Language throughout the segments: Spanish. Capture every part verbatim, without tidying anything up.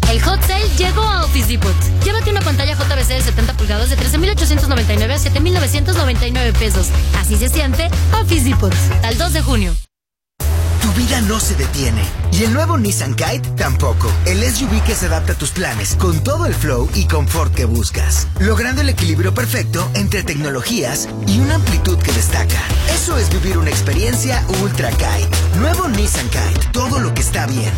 El Hot Sale llegó a Office Depot. Llévate una pantalla J V C de setenta pulgadas de trece mil ochocientos noventa y nueve a siete mil novecientos noventa y nueve pesos. Así se siente Office Depot. Al dos de junio. Tu vida no se detiene. Y el nuevo Nissan Kite tampoco. El S U V que se adapta a tus planes con todo el flow y confort que buscas. Logrando el equilibrio perfecto entre tecnologías y una amplitud que destaca. Eso es vivir una experiencia Ultra Kite. Nuevo Nissan Kite. Todo lo que está bien.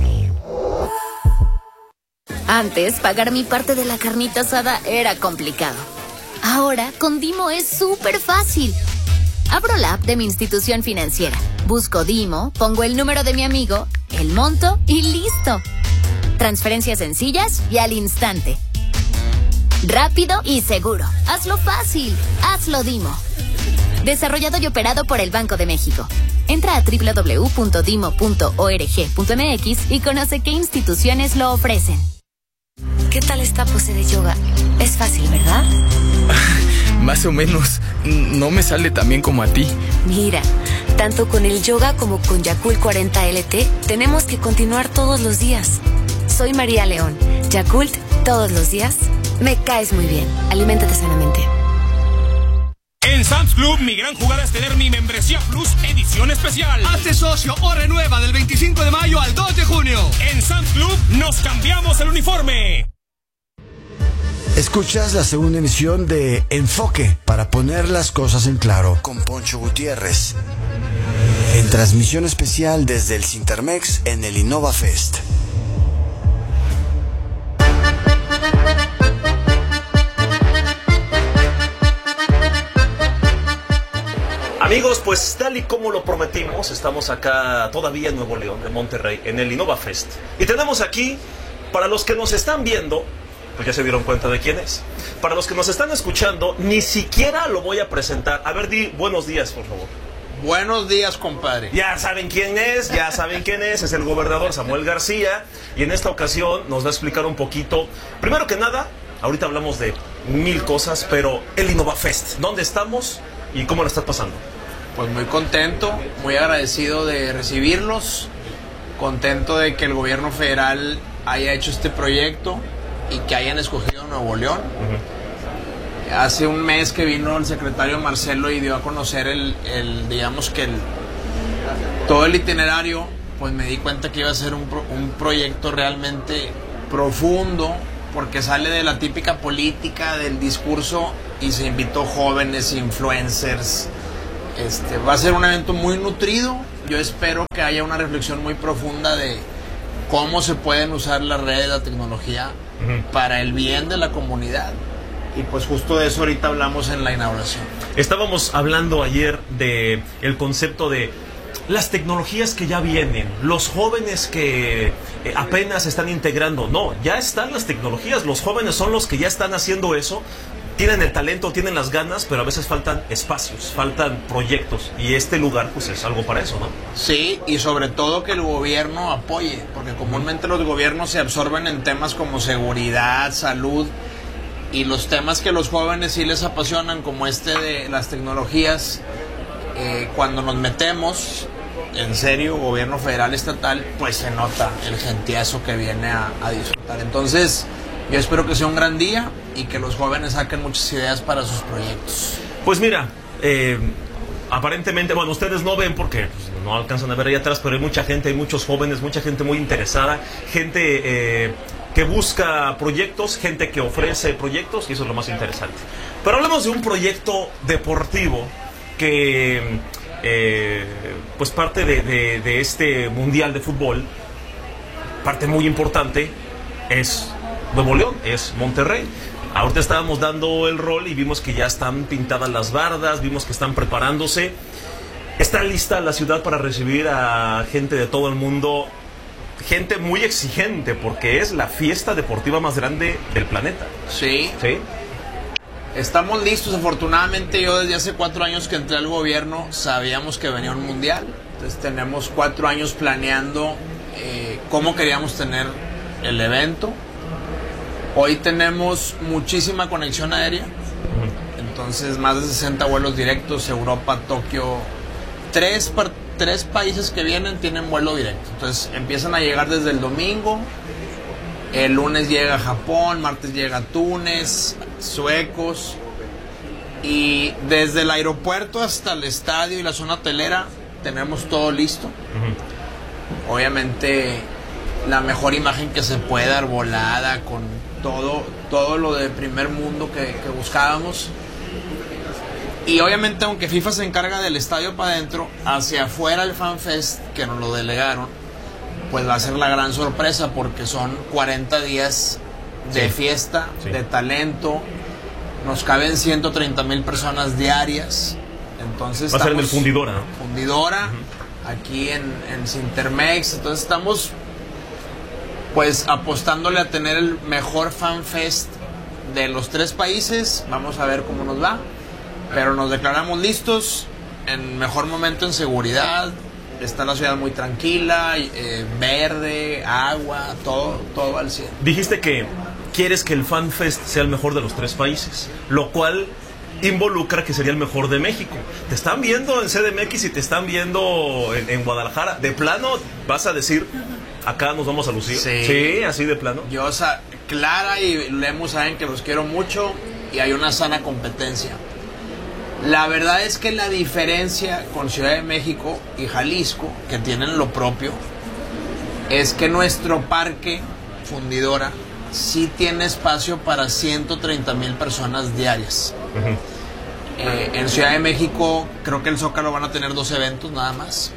Antes, pagar mi parte de la carnita asada era complicado. Ahora, con Dimo es súper fácil. Abro la app de mi institución financiera, busco Dimo, pongo el número de mi amigo, el monto y listo. Transferencias sencillas y al instante. Rápido y seguro. Hazlo fácil. Hazlo Dimo. Desarrollado y operado por el Banco de México. Entra a doble u doble u doble u punto dimo punto org punto m x y conoce qué instituciones lo ofrecen. ¿Qué tal esta pose de yoga? Es fácil, ¿verdad? Más o menos. No me sale tan bien como a ti. Mira, tanto con el yoga como con Yakult cuarenta L T, tenemos que continuar todos los días. Soy María León. Yakult, todos los días. Me caes muy bien. Aliméntate sanamente. En Sam's Club, mi gran jugada es tener mi membresía Plus edición especial. Hazte socio o renueva del veinticinco de mayo al dos de junio. En Sam's Club, nos cambiamos el uniforme. Escuchas la segunda emisión de Enfoque para poner las cosas en claro con Poncho Gutiérrez. En transmisión especial desde el Cintermex en el Innova Fest. Amigos, pues tal y como lo prometimos, estamos acá todavía en Nuevo León, en Monterrey, en el Innova Fest. Y tenemos aquí, para los que nos están viendo, pues ya se dieron cuenta de quién es. Para los que nos están escuchando, ni siquiera lo voy a presentar. A ver, di buenos días, por favor. Buenos días, compadre. Ya saben quién es, ya saben quién es. Es el gobernador Samuel García. Y en esta ocasión nos va a explicar un poquito. Primero que nada, ahorita hablamos de mil cosas, pero el Innova Fest. ¿Dónde estamos y cómo lo estás pasando? Pues muy contento, muy agradecido de recibirlos. Contento de que el gobierno federal haya hecho este proyecto y que hayan escogido Nuevo León. Uh-huh. Hace un mes que vino el secretario Marcelo y dio a conocer el, el digamos que el, todo el itinerario, pues me di cuenta que iba a ser un, pro, un proyecto realmente profundo, porque sale de la típica política, del discurso, y se invitó jóvenes, influencers. Este, va a ser un evento muy nutrido. Yo espero que haya una reflexión muy profunda de cómo se pueden usar las redes, la tecnología, uh-huh, para el bien de la comunidad. Y pues justo de eso ahorita hablamos en la inauguración. Estábamos hablando ayer de el concepto de las tecnologías que ya vienen, los jóvenes que eh, apenas están integrando. No, ya están las tecnologías, los jóvenes son los que ya están haciendo eso. Tienen el talento, tienen las ganas, pero a veces faltan espacios, faltan proyectos. Y este lugar, pues, es algo para eso, ¿no? Sí, y sobre todo que el gobierno apoye, porque comúnmente los gobiernos se absorben en temas como seguridad, salud, y los temas que los jóvenes sí les apasionan, como este de las tecnologías, eh, cuando nos metemos, en serio, gobierno federal, estatal, pues se nota el gentiazo que viene a, a disfrutar. Entonces, yo espero que sea un gran día y que los jóvenes saquen muchas ideas para sus proyectos. Pues mira, eh, aparentemente, bueno, ustedes no ven porque pues, no alcanzan a ver ahí atrás, pero hay mucha gente, hay muchos jóvenes, mucha gente muy interesada, gente eh, que busca proyectos, gente que ofrece proyectos, y eso es lo más interesante. Pero hablemos de un proyecto deportivo que, eh, pues parte de, de, de este Mundial de Fútbol, parte muy importante es Nuevo León, es Monterrey. Ahorita estábamos dando el rol y vimos que ya están pintadas las bardas, vimos que están preparándose. Está lista la ciudad para recibir a gente de todo el mundo, gente muy exigente, porque es la fiesta deportiva más grande del planeta. Sí. Sí. Estamos listos. Afortunadamente, yo desde hace cuatro años que entré al gobierno sabíamos que venía un mundial. Entonces tenemos cuatro años planeando eh, cómo queríamos tener el evento. Hoy tenemos muchísima conexión aérea, entonces más de sesenta vuelos directos, Europa, Tokio, tres, tres países que vienen tienen vuelo directo, entonces empiezan a llegar desde el domingo El lunes llega Japón, martes llega Túnez, suecos. Y desde el aeropuerto hasta el estadio y la zona hotelera tenemos todo listo. Uh-huh. Obviamente la mejor imagen que se pueda, arbolada, con todo, todo lo de primer mundo que, que buscábamos. Y obviamente, aunque FIFA se encarga del estadio para adentro, hacia afuera el FanFest, que nos lo delegaron, pues va a ser la gran sorpresa, porque son cuarenta días de sí. fiesta, sí. de talento. Nos caben ciento treinta mil personas diarias. Entonces va a ser en el Fundidora, ¿no? Fundidora, uh-huh. aquí en, en Cintermex. Entonces estamos pues apostándole a tener el mejor FanFest de los tres países. Vamos a ver cómo nos va. Pero nos declaramos listos, en mejor momento en seguridad. Está la ciudad muy tranquila, eh, verde, agua, todo, todo al cielo. Dijiste que quieres que el FanFest sea el mejor de los tres países, lo cual involucra que sería el mejor de México. Te están viendo en C D M X y te están viendo en, en Guadalajara. ¿De plano vas a decir, acá nos vamos a lucir? Sí, sí, así de plano. Yo, o sea, Clara y Lemus saben que los quiero mucho y hay una sana competencia. La verdad es que la diferencia con Ciudad de México y Jalisco, que tienen lo propio, es que nuestro parque Fundidora sí tiene espacio para ciento treinta mil personas diarias. Uh-huh. Eh, en Ciudad de México creo que el Zócalo van a tener dos eventos nada más.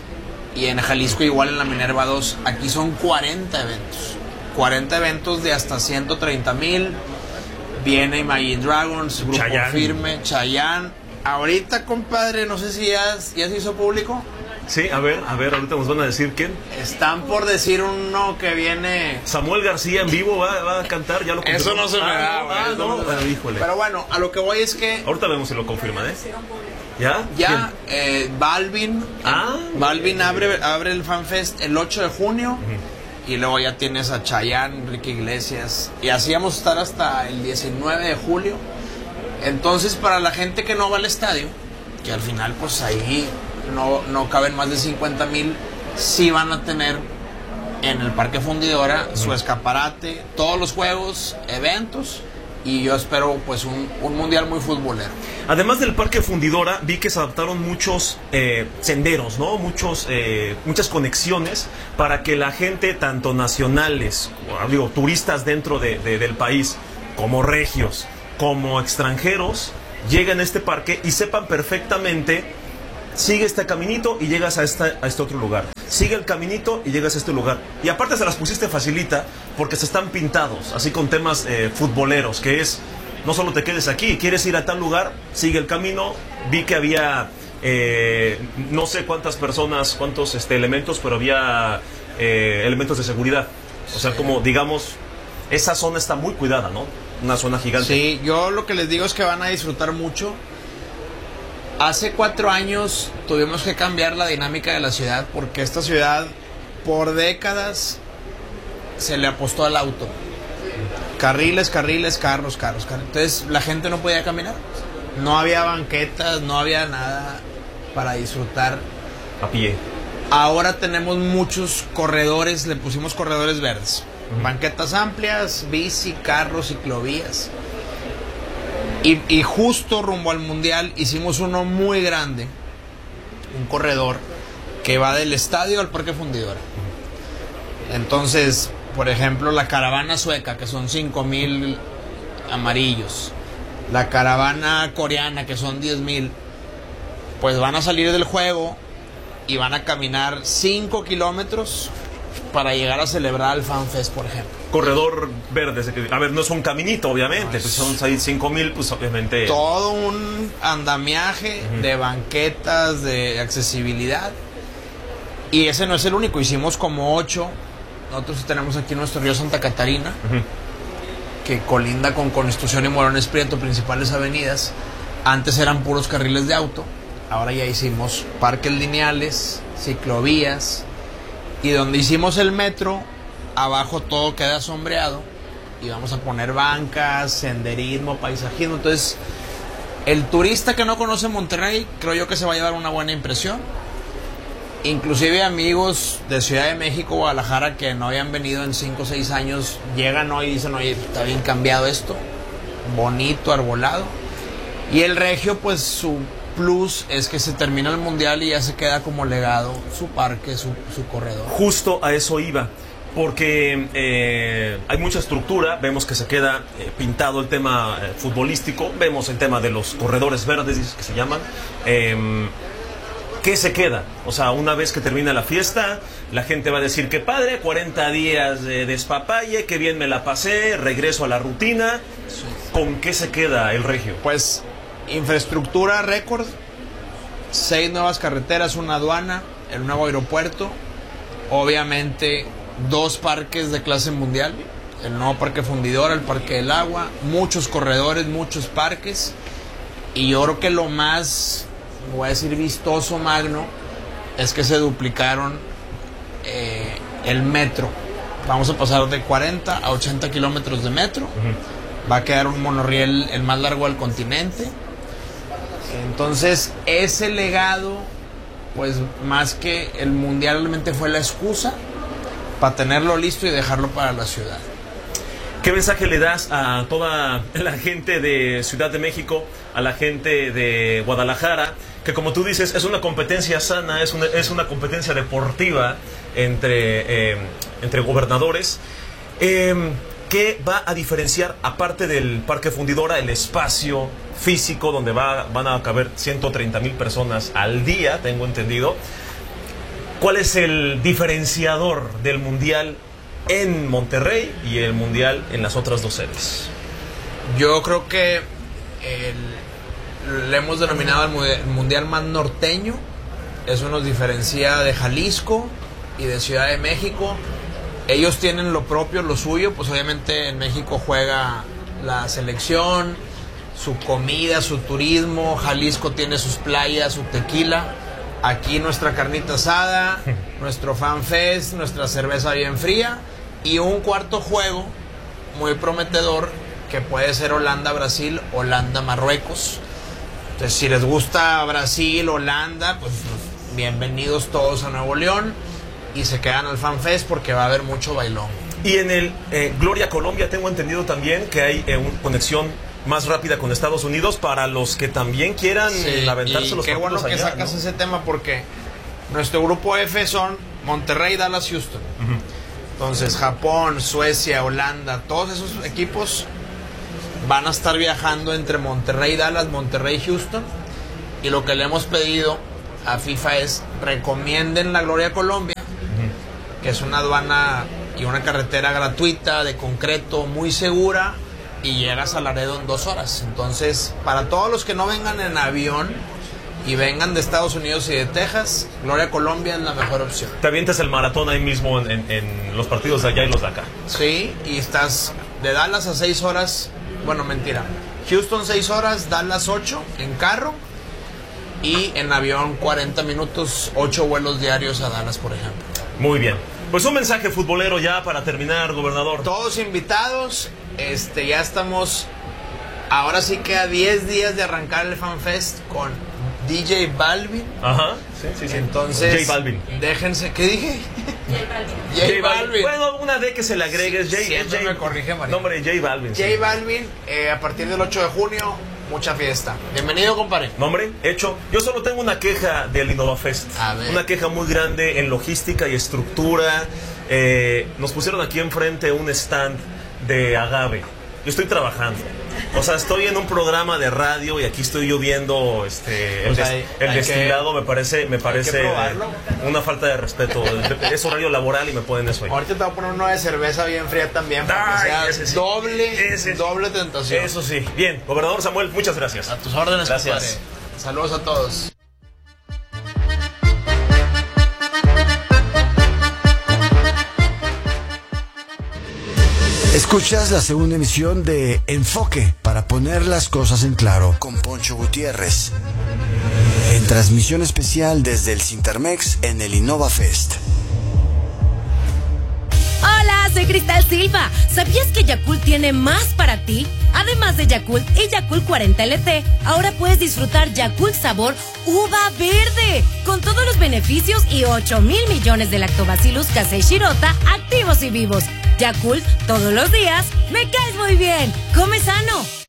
Y en Jalisco igual en la Minerva dos. Aquí son cuarenta eventos. cuarenta eventos de hasta ciento treinta mil. Viene Imagine Dragons, Grupo Chayanne. Firme, Chayanne. Ahorita, compadre, no sé si ya, ya se hizo público. Sí, a ver, a ver, ahorita nos van a decir quién. Están por decir uno que viene. Samuel García en vivo va, va a cantar, ya lo confirmó. Eso no se me da, ah, güey. Ah, no, no, no, bueno, híjole. Pero bueno, a lo que voy es que. Ahorita vemos si lo confirman, ¿eh? ¿Ya? Ya, eh, Balvin. Ah, Balvin abre, abre el FanFest el ocho de junio. Uh-huh. Y luego ya tienes a Chayanne, Enrique Iglesias. Y así vamos a estar hasta el diecinueve de julio. Entonces, para la gente que no va al estadio, que al final, pues ahí no, no caben más de cincuenta mil, sí van a tener en el Parque Fundidora uh-huh. su escaparate, todos los juegos, eventos. Y yo espero pues un, un mundial muy futbolero. Además del Parque Fundidora, vi que se adaptaron muchos eh, senderos, ¿no? Muchos, eh, muchas conexiones para que la gente, tanto nacionales, digo, turistas dentro de, de, del país, como regios, como extranjeros, lleguen a este parque y sepan perfectamente, sigue este caminito y llegas a, esta, a este otro lugar. Sigue el caminito y llegas a este lugar. Y aparte se las pusiste facilita porque se están pintados, así con temas eh, futboleros, que es, no solo te quedes aquí, quieres ir a tal lugar, sigue el camino. Vi que había, eh, no sé cuántas personas, cuántos este, elementos, pero había eh, elementos de seguridad. O sea, como digamos, esa zona está muy cuidada, ¿no? Una zona gigante. Sí, yo lo que les digo es que van a disfrutar mucho. Hace cuatro años tuvimos que cambiar la dinámica de la ciudad porque esta ciudad por décadas se le apostó al auto. Carriles, carriles, carros, carros, carros. Entonces la gente no podía caminar. No había banquetas, no había nada para disfrutar. A pie. Ahora tenemos muchos corredores, le pusimos corredores verdes. Uh-huh. Banquetas amplias, bici, carros, ciclovías. Y, y justo rumbo al mundial hicimos uno muy grande, un corredor que va del estadio al Parque Fundidora. Entonces, por ejemplo, la caravana sueca, que son cinco mil amarillos, la caravana coreana, que son diez mil, pues van a salir del juego y van a caminar cinco kilómetros para llegar a celebrar el FanFest, por ejemplo. Corredor verde, a ver, no es un caminito, obviamente, no, pues son cinco mil, pues obviamente... Todo un andamiaje uh-huh. de banquetas, de accesibilidad. Y ese no es el único, hicimos como ocho. Nosotros tenemos aquí nuestro río Santa Catarina, uh-huh. que colinda con Constitución y Morones Prieto, principales avenidas. Antes eran puros carriles de auto, ahora ya hicimos parques lineales, ciclovías. Y donde hicimos el metro, abajo todo queda sombreado y vamos a poner bancas, senderismo, paisajismo. Entonces, el turista que no conoce Monterrey, creo yo que se va a llevar una buena impresión. Inclusive amigos de Ciudad de México, Guadalajara, que no habían venido en cinco o seis años, llegan hoy y dicen, oye, está bien cambiado esto, bonito, arbolado. Y el Regio, pues su plus es que se termina el Mundial y ya se queda como legado su parque, su, su corredor. Justo a eso iba, porque eh, hay mucha estructura, vemos que se queda eh, pintado el tema eh, futbolístico, vemos el tema de los corredores verdes, que se llaman. Eh, ¿Qué se queda? O sea, una vez que termina la fiesta, la gente va a decir que padre, cuarenta días de despapalle, que bien me la pasé, regreso a la rutina. ¿Con qué se queda el Regio? Pues infraestructura récord, seis nuevas carreteras, una aduana, el nuevo aeropuerto, obviamente dos parques de clase mundial, el nuevo parque fundidor, el parque del agua, muchos corredores, muchos parques, y yo creo que lo más, voy a decir vistoso, magno, es que se duplicaron eh, el metro. Vamos a pasar de cuarenta a ochenta kilómetros de metro. Uh-huh. Va a quedar un monorriel el más largo del continente. Entonces ese legado, pues más que el mundial, realmente fue la excusa para tenerlo listo y dejarlo para la ciudad. ¿Qué mensaje le das a toda la gente de Ciudad de México, a la gente de Guadalajara, que como tú dices, es una competencia sana, es una, es una competencia deportiva entre, eh, entre gobernadores? Eh, ¿Qué va a diferenciar, aparte del Parque Fundidora, el espacio físico donde va, van a caber ciento treinta mil personas al día, tengo entendido? ¿Cuál es el diferenciador del Mundial en Monterrey y el Mundial en las otras dos sedes? Yo creo que el, le hemos denominado el Mundial más norteño. Eso nos diferencia de Jalisco y de Ciudad de México. Ellos tienen lo propio, lo suyo. Pues obviamente en México juega la selección, su comida, su turismo. Jalisco tiene sus playas, su tequila. Aquí nuestra carnita asada, nuestro fan fest, nuestra cerveza bien fría y un cuarto juego muy prometedor que puede ser Holanda-Brasil, Holanda-Marruecos. Entonces, si les gusta Brasil, Holanda, pues bienvenidos todos a Nuevo León y se quedan al fan fest porque va a haber mucho bailón. Y en el eh, Gloria Colombia tengo entendido también que hay eh, una conexión más rápida con Estados Unidos para los que también quieran sí, aventarse y los qué partidos bueno que allá, sacas ¿no? ese tema porque nuestro grupo F son Monterrey, Dallas, Houston. Uh-huh. Entonces Japón, Suecia, Holanda, todos esos equipos van a estar viajando entre Monterrey, Dallas, Monterrey, Houston. Y lo que le hemos pedido a FIFA es recomienden la Gloria Colombia, uh-huh. que es una aduana y una carretera gratuita, de concreto, muy segura, y llegas a Laredo en dos horas. Entonces, para todos los que no vengan en avión y vengan de Estados Unidos y de Texas, Gloria Colombia es la mejor opción. Te avientas el maratón ahí mismo en, en, en los partidos de allá y los de acá. Sí, y estás de Dallas a seis horas, bueno, mentira, Houston seis horas, Dallas ocho en carro, y en avión cuarenta minutos, ocho vuelos diarios a Dallas, por ejemplo. Muy bien. Pues un mensaje futbolero ya para terminar, gobernador. Todos invitados, este, ya estamos, ahora sí que a diez días de arrancar el FanFest con D J Balvin. Ajá, sí, sí, sí. Entonces, J Balvin. Déjense, ¿qué dije? J Balvin. J Balvin. Bueno, una D que se le agregue, J, Siempre J, me corrige, María. Nombre J Balvin. J sí. Balvin, eh, a partir del ocho de junio, mucha fiesta. Bienvenido, compadre. Nombre, hecho. Yo solo tengo una queja del InnovaFest. A ver. Una queja muy grande en logística y estructura. Eh, nos pusieron aquí enfrente un stand de agave. Yo estoy trabajando. O sea, estoy en un programa de radio y aquí estoy yo viendo este, el, sea, des, hay, el hay destilado. que, me parece, me parece una falta de respeto. Es horario laboral y me ponen eso ahí. Ahorita te voy a poner uno de cerveza bien fría también para Ay, que sea ese sí. doble, Ese sí. doble tentación. Eso sí. Bien, gobernador Samuel, muchas gracias. A tus órdenes, gracias. Compadre. Saludos a todos. Escuchas la segunda emisión de Enfoque para poner las cosas en claro con Poncho Gutiérrez. En transmisión especial desde el Cintermex en el InnovaFest. Hola, soy Soy Cristal Silva. ¿Sabías que Yakult tiene más para ti? Además de Yakult y Yakult cuarenta L T, ahora puedes disfrutar Yakult sabor uva verde, con todos los beneficios y ocho mil millones de Lactobacillus casei shirota activos y vivos. Yakult, todos los días, me caes muy bien. Come sano.